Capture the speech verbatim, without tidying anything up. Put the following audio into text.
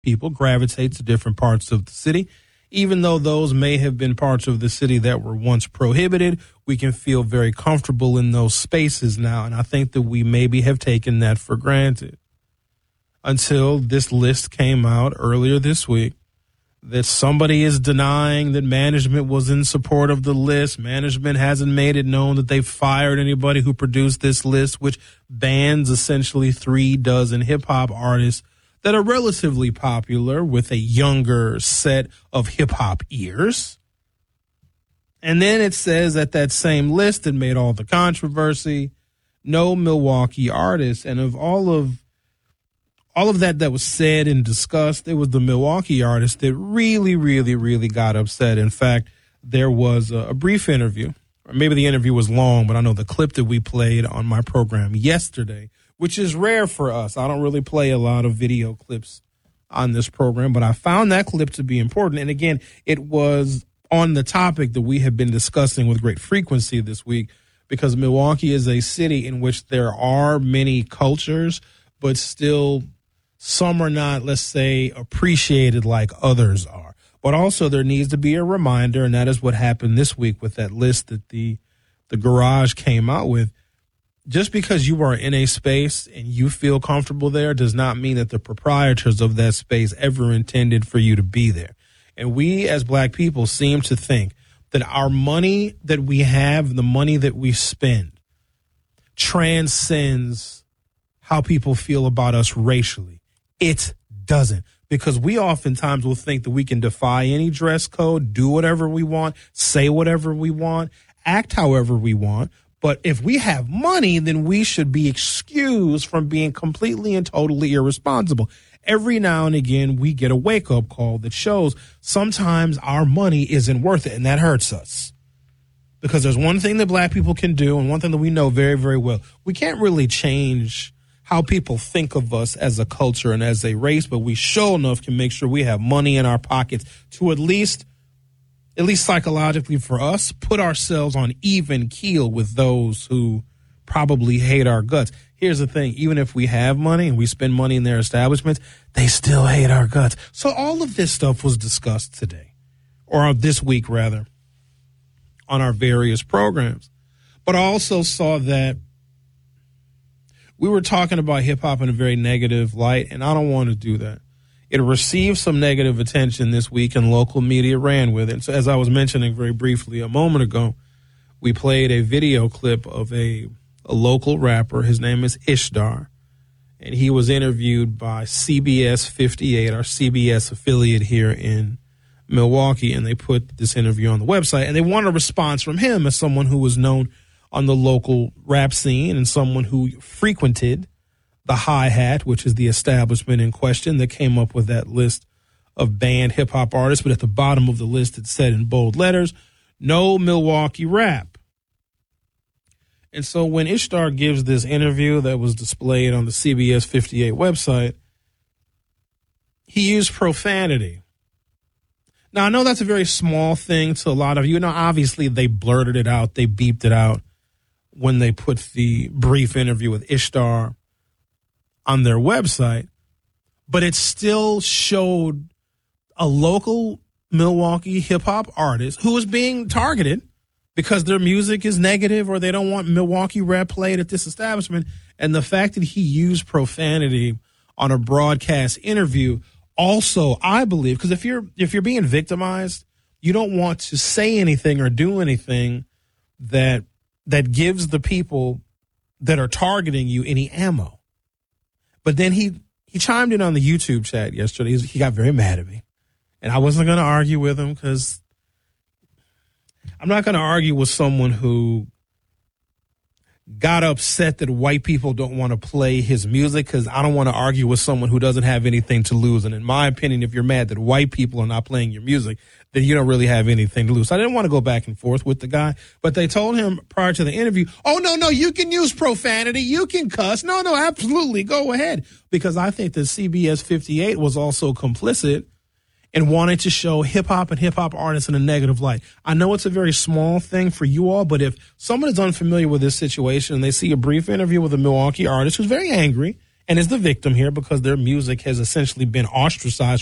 people gravitate to different parts of the city. Even though those may have been parts of the city that were once prohibited, we can feel very comfortable in those spaces now. And I think that we maybe have taken that for granted until this list came out earlier this week that somebody is denying that management was in support of the list. Management hasn't made it known that they've fired anybody who produced this list, which bans essentially three dozen hip-hop artists that are relatively popular with a younger set of hip-hop ears. And then it says that that same list that made all the controversy, no Milwaukee artists. And of all of all of that that was said and discussed, it was the Milwaukee artists that really, really, really got upset. In fact, there was a, a brief interview, or maybe the interview was long, but I know the clip that we played on my program yesterday, which is rare for us. I don't really play a lot of video clips on this program, but I found that clip to be important. And again, it was on the topic that we have been discussing with great frequency this week, because Milwaukee is a city in which there are many cultures, but still some are not, let's say, appreciated like others are. But also there needs to be a reminder, and that is what happened this week with that list that the the Garage came out with. Just because you are in a space and you feel comfortable there does not mean that the proprietors of that space ever intended for you to be there. And we as black people seem to think that our money that we have, the money that we spend, transcends how people feel about us racially. It doesn't, because we oftentimes will think that we can defy any dress code, do whatever we want, say whatever we want, act however we want. But if we have money, then we should be excused from being completely and totally irresponsible. Every now and again, we get a wake-up call that shows sometimes our money isn't worth it, and that hurts us. Because there's one thing that black people can do, and one thing that we know very, very well. We can't really change how people think of us as a culture and as a race, but we sure enough can make sure we have money in our pockets to at least at least psychologically for us, put ourselves on even keel with those who probably hate our guts. Here's the thing. Even if we have money and we spend money in their establishments, they still hate our guts. So all of this stuff was discussed today, or this week rather, on our various programs. But I also saw that we were talking about hip-hop in a very negative light, and I don't want to do that. It received some negative attention this week, and local media ran with it. So as I was mentioning very briefly a moment ago, we played a video clip of a, a local rapper. His name is Ishtar, and he was interviewed by C B S fifty-eight, our C B S affiliate here in Milwaukee, and they put this interview on the website, and they wanted a response from him as someone who was known on the local rap scene and someone who frequented the Hi-Hat, which is the establishment in question that came up with that list of banned hip-hop artists. But at the bottom of the list, it said in bold letters, no Milwaukee rap. And so when Ishtar gives this interview that was displayed on the C B S fifty-eight website, he used profanity. Now, I know that's a very small thing to a lot of you. Now, obviously, they blurted it out. They beeped it out when they put the brief interview with Ishtar on their website, but it still showed a local Milwaukee hip-hop artist who was being targeted because their music is negative or they don't want Milwaukee rap played at this establishment. And the fact that he used profanity on a broadcast interview also, I believe, because if you're if you're being victimized, you don't want to say anything or do anything that that gives the people that are targeting you any ammo. But then he, he chimed in on the YouTube chat yesterday. He got very mad at me. And I wasn't going to argue with him because I'm not going to argue with someone who got upset that white people don't want to play his music, because I don't want to argue with someone who doesn't have anything to lose. And in my opinion, if you're mad that white people are not playing your music, then you don't really have anything to lose. So I didn't want to go back and forth with the guy, but they told him prior to the interview, oh, no, no, you can use profanity. You can cuss. No, no, absolutely. Go ahead. Because I think that C B S fifty-eight was also complicit and wanted to show hip-hop and hip-hop artists in a negative light. I know it's a very small thing for you all, but if someone is unfamiliar with this situation and they see a brief interview with a Milwaukee artist who's very angry and is the victim here because their music has essentially been ostracized